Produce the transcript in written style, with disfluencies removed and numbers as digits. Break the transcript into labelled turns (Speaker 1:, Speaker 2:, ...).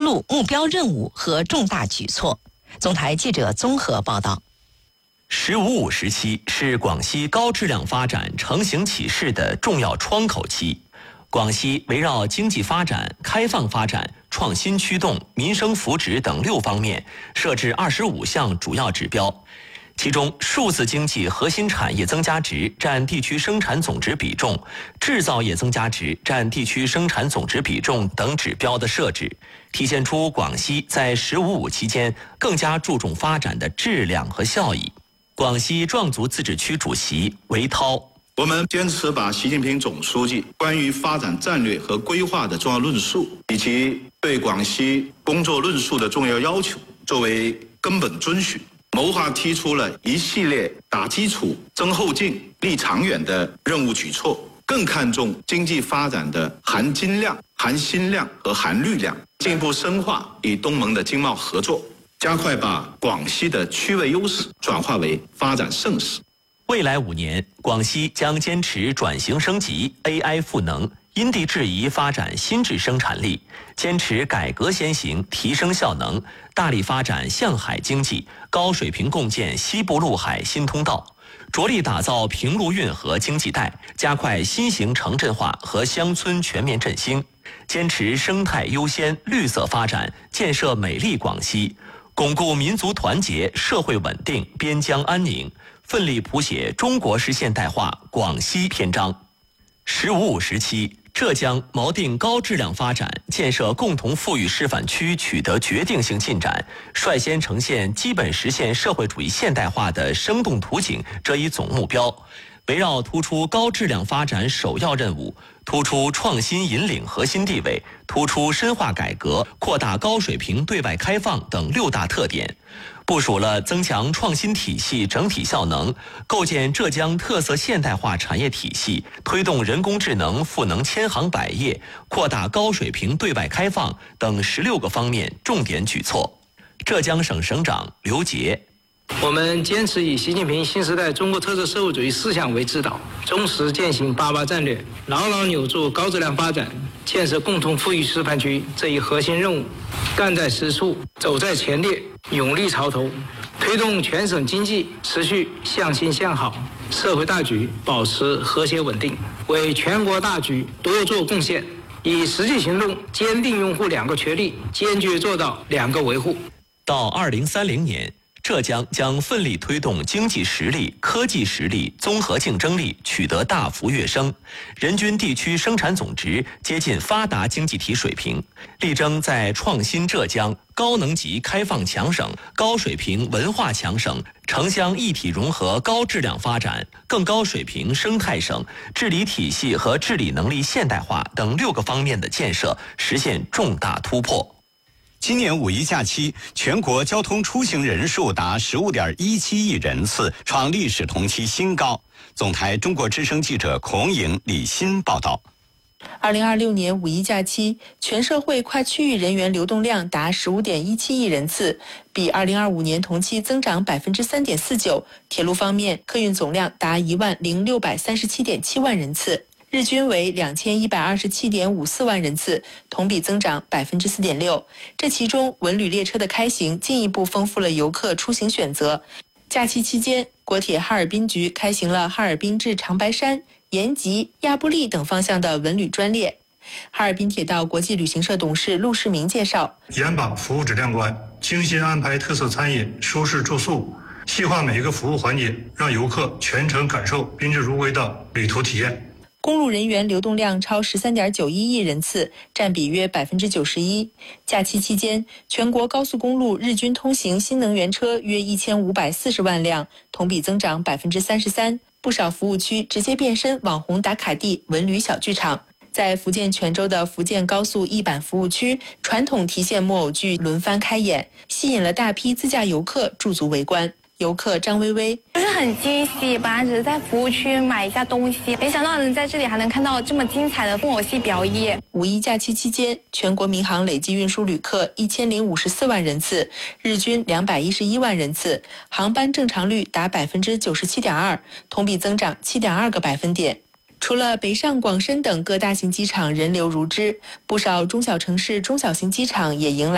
Speaker 1: 录目标任务和重大举措。总台记者综合报道。
Speaker 2: “15+5”时期是广西高质量发展成型起势的重要窗口期。广西围绕经济发展、开放发展、创新驱动、民生福祉等6方面，设置25项主要指标。其中，数字经济核心产业增加值占地区生产总值比重、制造业增加值占地区生产总值比重等指标的设置，体现出广西在“15+5”期间更加注重发展的质量和效益。广西壮族自治区主席韦涛：
Speaker 3: 我们坚持把习近平总书记关于发展战略和规划的重要论述，以及对广西工作论述的重要要求作为根本遵循，谋划提出了一系列打基础、增后劲、立长远的任务举措，更看重经济发展的含金量、含心量和含绿量，进一步深化与东盟的经贸合作，加快把广西的区位优势转化为发展盛世。
Speaker 2: 未来5年，广西将坚持转型升级、AI 赋能，因地制宜发展新质生产力，坚持改革先行、提升效能，大力发展向海经济，高水平共建西部陆海新通道，着力打造平陆运河经济带，加快新型城镇化和乡村全面振兴，坚持生态优先、绿色发展，建设美丽广西，巩固民族团结、社会稳定、边疆安宁，奋力谱写中国式现代化广西篇章。“15+5”时期，浙江锚定高质量发展，建设共同富裕示范区取得决定性进展，率先呈现基本实现社会主义现代化的生动图景这一总目标，围绕突出高质量发展首要任务，突出创新引领核心地位，突出深化改革、扩大高水平对外开放等6大特点，部署了增强创新体系整体效能，构建浙江特色现代化产业体系，推动人工智能赋能千行百业，扩大高水平对外开放等16个方面重点举措。浙江省省长刘杰：
Speaker 4: 我们坚持以习近平新时代中国特色社会主义思想为指导，忠实践行88战略，牢牢扭住高质量发展、建设共同富裕示范区这一核心任务，干在实处，走在前列，勇立潮头，推动全省经济持续向新向好，社会大局保持和谐稳定，为全国大局多做贡献，以实际行动坚定拥护2个确立，坚决做到2个维护。
Speaker 2: 到2030年，浙江将奋力推动经济实力、科技实力、综合竞争力取得大幅跃升，人均地区生产总值接近发达经济体水平，力争在创新浙江、高能级开放强省、高水平文化强省、城乡一体融合高质量发展、更高水平生态省、治理体系和治理能力现代化等6个方面的建设实现重大突破。
Speaker 5: 今年5一假期，全国交通出行人数达15.17亿人次，创历史同期新高。总台中国之声记者孔颖、李欣报道。
Speaker 6: 2026年5一假期，全社会跨区域人员流动量达15.17亿人次，比2025年同期增长3.49%。铁路方面，客运总量达10637.7万人次，日均为2127.54万人次，同比增长4.6%。这其中，文旅列车的开行进一步丰富了游客出行选择。假期期间，国铁哈尔滨局开行了哈尔滨至长白山、延吉、亚布力等方向的文旅专列。哈尔滨铁道国际旅行社董事陆世明介绍，
Speaker 7: 严把服务质量关，精心安排特色餐饮、舒适住宿，细化每一个服务环节，让游客全程感受宾至如归的旅途体验。
Speaker 6: 公路人员流动量超13.91亿人次，占比约91%。假期期间，全国高速公路日均通行新能源车约1540万辆，同比增长33%。不少服务区直接变身网红打卡地、文旅小剧场。在福建泉州的福建高速一板服务区，传统提线木偶剧轮番开演，吸引了大批自驾游客驻足围观。游客张薇薇
Speaker 8: 就是很惊喜，本来只是在服务区买一下东西，没想到能在这里还能看到这么精彩的木偶戏表演。
Speaker 6: 5一假期期间，全国民航累计运输旅客1054万人次，日均211万人次，航班正常率达97.2%，同比增长7.2个百分点。除了北上广深等各大型机场人流如织，不少中小城市中小型机场也迎来